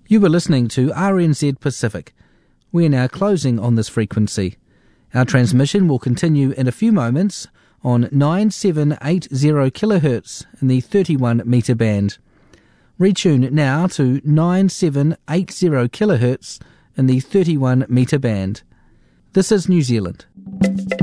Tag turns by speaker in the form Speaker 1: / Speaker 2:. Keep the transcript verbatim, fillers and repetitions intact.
Speaker 1: You were listening to R N Z Pacific. We are now closing on this frequency. Our transmission will continue in a few moments on nine seven eight zero kilohertz in the thirty-one metre band. Retune now to nine seven eight zero kilohertz in the thirty-one metre band. This is New Zealand.